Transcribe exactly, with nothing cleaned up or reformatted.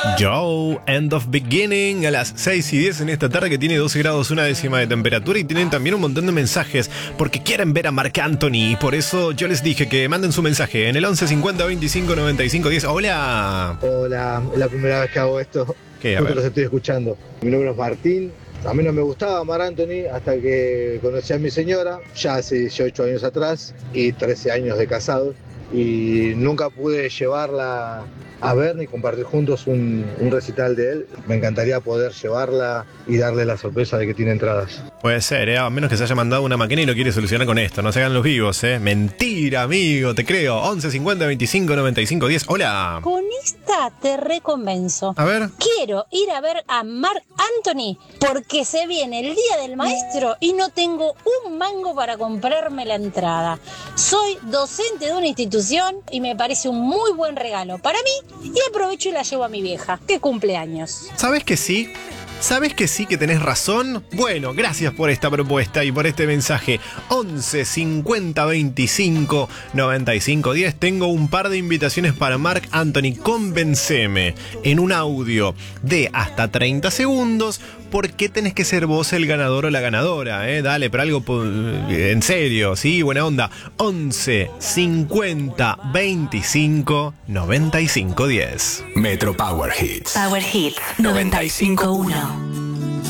Joe, End of Beginning, a las seis y diez en esta tarde que tiene doce grados una décima de temperatura y tienen también un montón de mensajes porque quieren ver a Marc Anthony y por eso yo les dije que manden su mensaje en el once cincuenta veinticinco noventa y cinco diez. Hola. Hola, es la primera vez que hago esto. ¿Qué? A Nunca ver. los estoy escuchando. Mi nombre es Martín. A mí no me gustaba Marc Anthony hasta que conocí a mi señora, ya hace dieciocho años atrás, y trece años de casados. Y nunca pude llevarla a ver ni compartir juntos un, un recital de él. Me encantaría poder llevarla y darle la sorpresa de que tiene entradas. Puede ser, ¿eh? A menos que se haya mandado una máquina y lo quiere solucionar con esto. No se hagan los vivos, ¿eh? Mentira, amigo, te creo. once cincuenta veinticinco noventa y cinco diez. Hola. Con esta te reconvenzo. A ver. Quiero ir a ver a Marc Anthony porque se viene el Día del Maestro y no tengo un mango para comprarme la entrada. Soy docente de una institución y me parece un muy buen regalo para mí y aprovecho y la llevo a mi vieja, que cumple años. ¿Sabes que sí? ¿Sabes que sí, que tenés razón? Bueno, gracias por esta propuesta y por este mensaje. once cincuenta veinticinco noventa y cinco diez. Tengo un par de invitaciones para Marc Anthony. Convenceme en un audio de hasta treinta segundos. ¿Por qué tenés que ser vos el ganador o la ganadora? ¿Eh? Dale, pero algo en serio, ¿sí? Buena onda. once cincuenta veinticinco noventa y cinco diez. Metro Power Hits. Power Hits noventa y cinco punto uno.